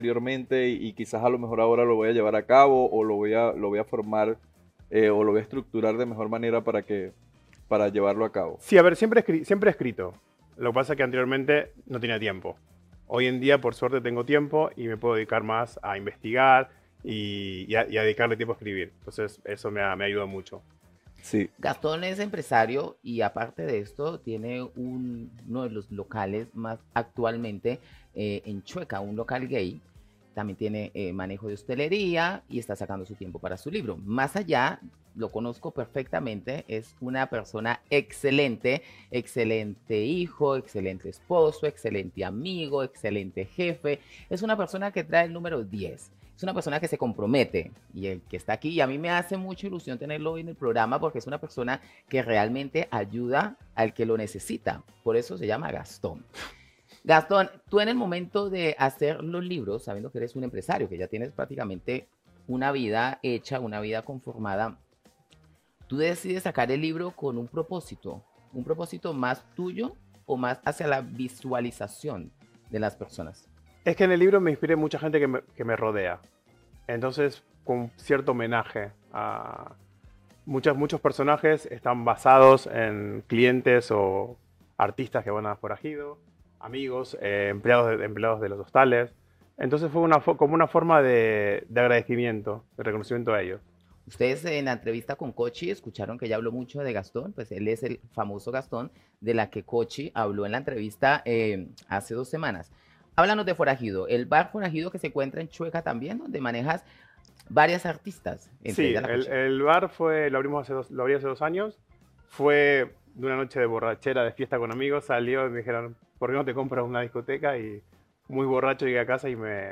anteriormente y quizás a lo mejor ahora lo voy a llevar a cabo o lo voy a formar o lo voy a estructurar de mejor manera para llevarlo a cabo. Sí, a ver, siempre he escrito. Lo que pasa es que anteriormente no tenía tiempo. Hoy en día, por suerte, tengo tiempo y me puedo dedicar más a investigar y a dedicarle tiempo a escribir. Entonces, eso me ayuda mucho. Sí, Gastón es empresario y aparte de esto tiene uno de los locales más actualmente en Chueca, un local gay. También tiene manejo de hostelería y está sacando su tiempo para su libro. Más allá, lo conozco perfectamente, es una persona excelente, excelente hijo, excelente esposo, excelente amigo, excelente jefe. Es una persona que trae el número 10. Es una persona que se compromete y el que está aquí, y a mí me hace mucha ilusión tenerlo hoy en el programa porque es una persona que realmente ayuda al que lo necesita. Por eso se llama Gastón. Gastón, tú en el momento de hacer los libros, sabiendo que eres un empresario, que ya tienes prácticamente una vida hecha, una vida conformada, tú decides sacar el libro con un propósito más tuyo o más hacia la visualización de las personas. Es que en el libro me inspiré mucha gente que me rodea. Entonces, con cierto homenaje a muchos personajes están basados en clientes o artistas que van a forajido, amigos, empleados de los hostales. Entonces fue como una forma de agradecimiento, de reconocimiento a ellos. Ustedes en la entrevista con Cochi escucharon que ella habló mucho de Gastón, pues él es el famoso Gastón de la que Cochi habló en la entrevista hace 2 semanas. Háblanos de Forajido, el bar Forajido que se encuentra en Chueca también, donde manejas varias artistas, entre Sí, ellas la Cochi. el bar lo abrí hace 2 años. Fue de una noche de borrachera, de fiesta con amigos. Salió y me dijeron, ¿por qué no te compras una discoteca? Y muy borracho llegué a casa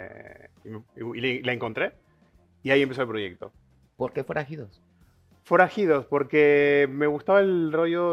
y la encontré. Y ahí empezó el proyecto. ¿Por qué Forajidos? Forajidos, porque me gustaba el rollo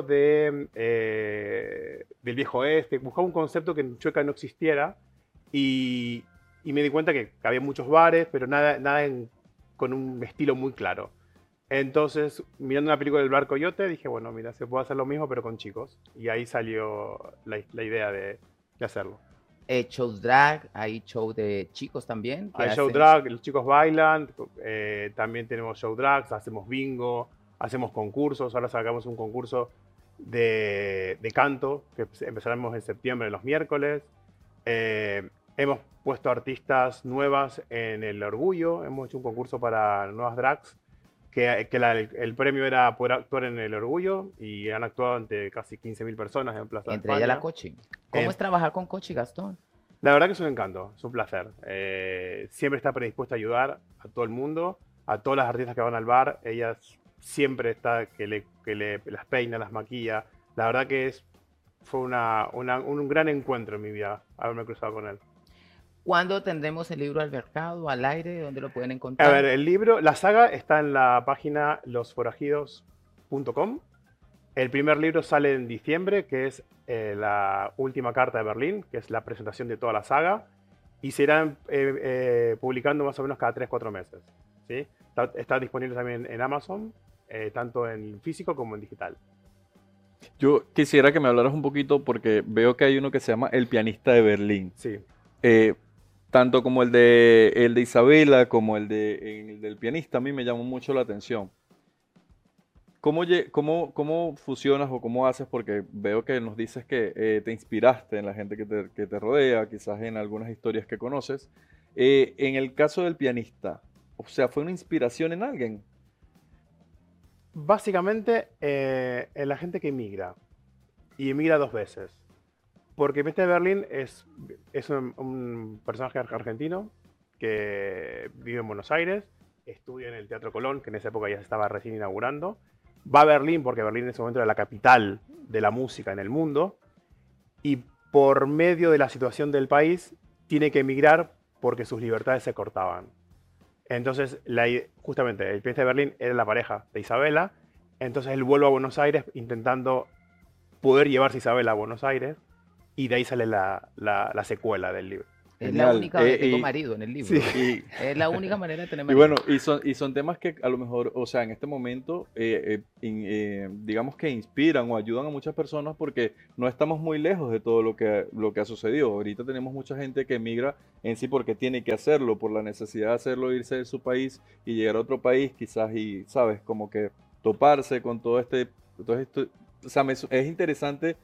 del viejo oeste. Buscaba un concepto que en Chueca no existiera. Y, y me di cuenta que había muchos bares, pero nada con un estilo muy claro. Entonces, mirando una película del Bar Coyote, dije, bueno, mira, se puede hacer lo mismo, pero con chicos. Y ahí salió la idea de hacerlo. Shows drag, hay show de chicos también que Hay show hacen. drag, los chicos bailan, también tenemos show drags, hacemos bingo, hacemos concursos. Ahora sacamos un concurso de canto que empezaremos en septiembre, los miércoles. Hemos puesto artistas nuevas en el Orgullo, hemos hecho un concurso para nuevas drags, el premio era poder actuar en el Orgullo y han actuado ante casi 15.000 personas en Plaza de Entre ellas la España. Cochi. ¿Cómo Eh, es trabajar con Cochi, Gastón? la verdad que es un encanto, es un placer. Siempre está predispuesta a ayudar a todo el mundo, a todas las artistas que van al bar. Ella siempre está que las peina, las maquilla. La verdad que fue un gran encuentro en mi vida haberme cruzado con él. ¿Cuándo tendremos el libro al mercado, al aire? ¿Dónde lo pueden A ver, encontrar? el libro, la saga está en la página losforajidos.com. El primer libro sale en diciembre, que es la última carta de Berlín, que es la presentación de toda la saga, y se irán publicando más o menos cada 3 4 meses. ¿Sí? Está disponible también en Amazon, tanto en físico como en digital. yo quisiera que me hablaras un poquito porque veo que hay uno que se llama El pianista de Berlín. Sí. Eh, Tanto como el de Isabela como el del pianista a mí me llamó mucho la atención. ¿Cómo fusionas o cómo haces? Porque veo que nos dices que te inspiraste en la gente que te rodea, quizás en algunas historias que conoces. En el caso del pianista, o sea, ¿fue una inspiración en alguien? Básicamente, en la gente que emigra, y emigra 2 veces. Porque Mr. Berlin es un personaje argentino que vive en Buenos Aires, estudia en el Teatro Colón, que en esa época ya se estaba recién inaugurando. Va a Berlín, porque Berlín en ese momento era la capital de la música en el mundo. Y por medio de la situación del país, tiene que emigrar porque sus libertades se cortaban. Entonces, justamente, el príncipe de Berlín era la pareja de Isabela. Entonces, él vuelve a Buenos Aires intentando poder llevarse a Isabela a Buenos Aires y de ahí sale la secuela del libro. Es la Genial. única donde tengo marido en el libro. Y, Es la única manera de tener y marido. bueno, y son temas que a lo mejor, o sea, en este momento, digamos que inspiran o ayudan a muchas personas porque no estamos muy lejos de todo lo que ha sucedido. Ahorita tenemos mucha gente que emigra en sí porque tiene que hacerlo, por la necesidad de hacerlo, irse de su país y llegar a otro país, quizás, y, ¿sabes? Como que toparse con todo esto. O sea, es interesante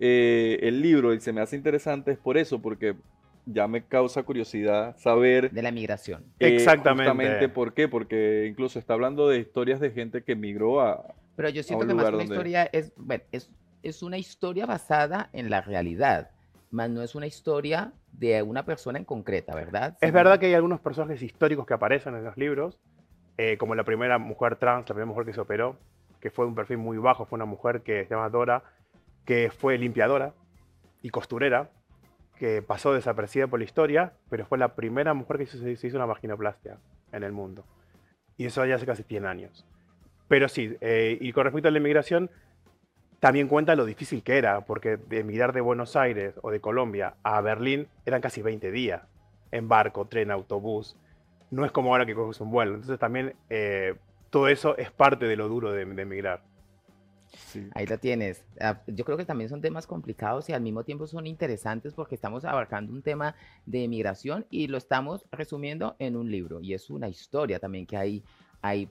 el libro y se me hace interesante es por eso, porque ya me causa curiosidad saber De la migración. Exactamente. justamente por qué, porque incluso está hablando de historias de gente que emigró Pero yo siento un que más lugar que una donde... historia es, bueno, es una historia basada en la realidad, más no es una historia de una persona en concreta, ¿verdad? Es Sino- verdad que hay algunos personajes históricos que aparecen en los libros, como la primera mujer trans, la primera mujer que se operó, que fue de un perfil muy bajo, fue una mujer que se llama Dora, que fue limpiadora y costurera, que pasó desaparecida por la historia, pero fue la primera mujer que se hizo una vaginoplastia en el mundo. Y eso ya hace casi 100 años. Pero sí, y con respecto a la inmigración, también cuenta lo difícil que era, porque de emigrar de Buenos Aires o de Colombia a Berlín eran casi 20 días, en barco, tren, autobús. No es como ahora que coges un vuelo. Entonces también todo eso es parte de lo duro de emigrar. Sí. Ahí la tienes. Yo creo que también son temas complicados y al mismo tiempo son interesantes porque estamos abarcando un tema de migración y lo estamos resumiendo en un libro. Y es una historia también que hay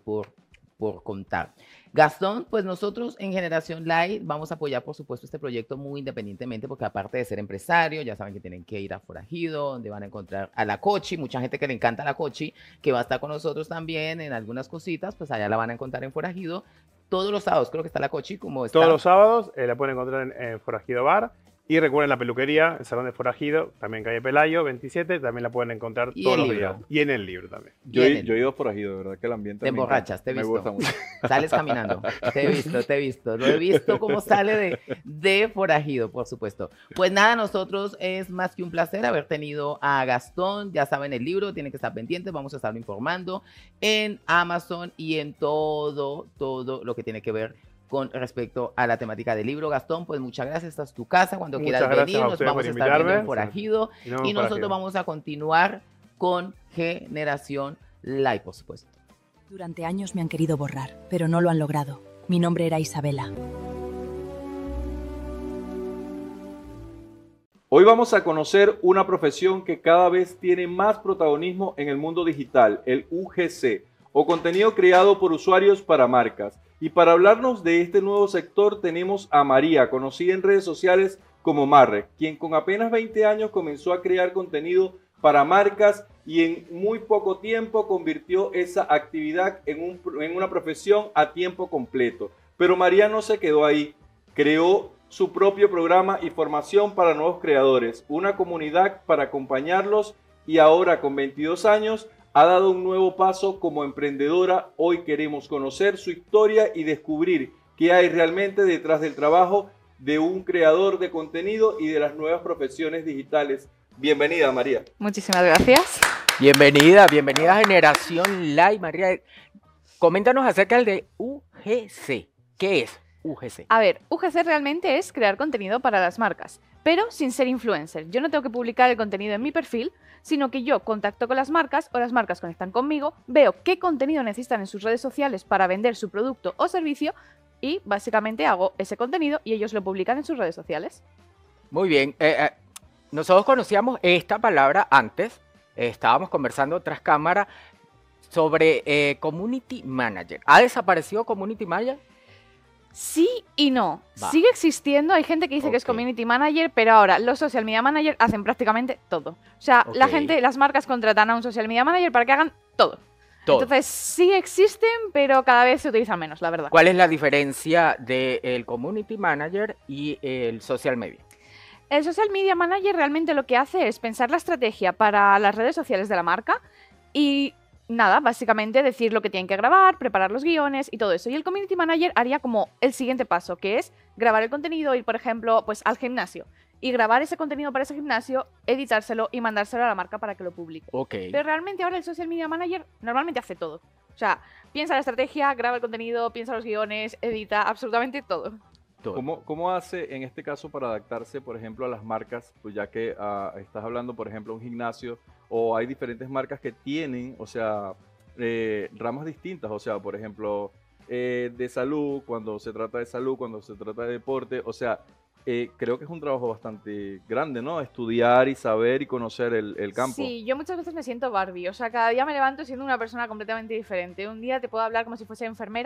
por contar. Gastón, pues nosotros en Generación Light vamos a apoyar, por supuesto, este proyecto muy independientemente porque aparte de ser empresario, ya saben que tienen que ir a Forajido, donde van a encontrar a la Cochi, mucha gente que le encanta la Cochi, que va a estar con nosotros también en algunas cositas, pues allá la van a encontrar en Forajido. Todos los sábados creo que está la Cochi, como está. Todos los sábados la pueden encontrar en Forajido Bar. Y recuerden la peluquería, el Salón de Forajido, también calle Pelayo, 27, también la pueden encontrar Y todos el los libro. días. Y en el libro también. Yo Bien, he ido forajido, de verdad que el ambiente Te me encanta, emborrachas, te he me visto. gusta mucho. Sales caminando. Te he visto, te he visto. Lo he visto cómo sale de Forajido, por supuesto. Pues nada, nosotros es más que un placer haber tenido a Gastón. Ya saben el libro, tienen que estar pendientes. Vamos a estarlo informando en Amazon y en todo lo que tiene que ver con respecto a la temática del libro. Gastón, pues muchas gracias. Esta es tu casa. Cuando Muchas quieras gracias venir, a nos ustedes vamos por a estar viendo en invitarme. Forajido. Y nos vemos Y por nosotros Forajido. vamos a continuar con Generación Live, por supuesto. Durante años me han querido borrar, pero no lo han logrado. Mi nombre era Isabela. Hoy vamos a conocer una profesión que cada vez tiene más protagonismo en el mundo digital, el UGC, o contenido creado por usuarios para marcas. Y para hablarnos de este nuevo sector tenemos a María, conocida en redes sociales como Marre, quien con apenas 20 años comenzó a crear contenido para marcas y en muy poco tiempo convirtió esa actividad en una profesión a tiempo completo. Pero María no se quedó ahí, creó su propio programa y formación para nuevos creadores, una comunidad para acompañarlos y ahora con 22 años ha dado un nuevo paso como emprendedora. Hoy queremos conocer su historia y descubrir qué hay realmente detrás del trabajo de un creador de contenido y de las nuevas profesiones digitales. Bienvenida, María. Muchísimas gracias. Bienvenida a Generación Live, María. Coméntanos acerca del de UGC. ¿Qué es UGC? A ver, UGC realmente es crear contenido para las marcas, pero sin ser influencer. Yo no tengo que publicar el contenido en mi perfil, sino que yo contacto con las marcas o las marcas conectan conmigo, veo qué contenido necesitan en sus redes sociales para vender su producto o servicio y básicamente hago ese contenido y ellos lo publican en sus redes sociales. Muy bien. Nosotros conocíamos esta palabra antes. Estábamos conversando tras cámara sobre Community Manager. ¿Ha desaparecido Community Manager? Sí y no. Va. Sigue existiendo, hay gente que dice que es Ok. community manager, pero ahora los social media manager hacen prácticamente todo. O sea, la Ok. gente, las marcas contratan a un social media manager para que hagan todo. Todo. Entonces sí existen, pero cada vez se utilizan menos, la verdad. ¿Cuál es la diferencia del Community Manager y el Social Media? El social media manager realmente lo que hace es pensar la estrategia para las redes sociales de la marca y nada, básicamente decir lo que tienen que grabar, preparar los guiones y todo eso. Y el community manager haría como el siguiente paso, que es grabar el contenido, ir por ejemplo pues al gimnasio y grabar ese contenido para ese gimnasio, editárselo y mandárselo a la marca para que lo publique. Ok. Pero realmente ahora el social media manager normalmente hace todo. O sea, piensa la estrategia, graba el contenido, piensa los guiones, edita absolutamente todo. Todo. ¿Cómo hace en este caso para adaptarse, por ejemplo, a las marcas? Pues ya que estás hablando, por ejemplo, de un gimnasio, o hay diferentes marcas que tienen, o sea, ramas distintas, o sea, por ejemplo, de salud, cuando se trata de salud, cuando se trata de deporte, o sea, creo que es un trabajo bastante grande, ¿no? Estudiar y saber y conocer el campo. Sí, yo muchas veces me siento Barbie, o sea, cada día me levanto siendo una persona completamente diferente. Un día te puedo hablar como si fuese enfermera.